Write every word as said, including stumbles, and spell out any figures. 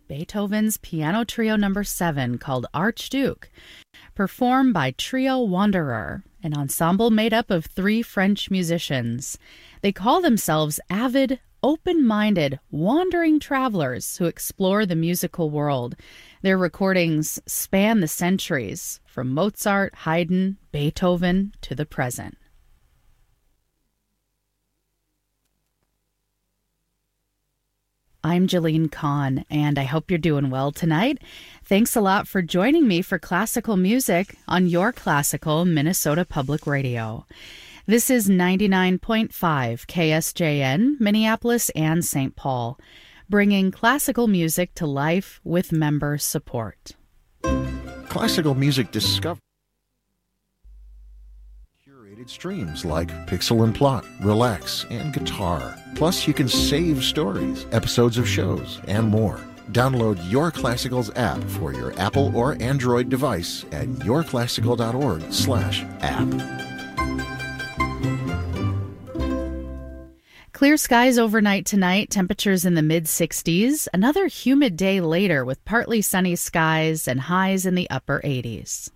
Beethoven's Piano Trio Number seven called Archduke, performed by Trio Wanderer, an ensemble made up of three French musicians. They call themselves avid, open-minded, wandering travelers who explore the musical world. Their recordings span the centuries, from Mozart, Haydn, Beethoven to the present. I'm Jeline Kahn, and I hope you're doing well tonight. Thanks a lot for joining me for classical music on your classical Minnesota Public Radio. This is ninety-nine point five K S J N, Minneapolis and Saint Paul, bringing classical music to life with member support. Classical music discovery. Streams like Pixel and Plot, Relax, and Guitar. Plus, you can save stories, episodes of shows, and more. Download Your Classicals app for your Apple or Android device at yourclassical.org slash app. Clear skies overnight tonight, temperatures in the mid sixties. Another humid day later with partly sunny skies and highs in the upper eighties.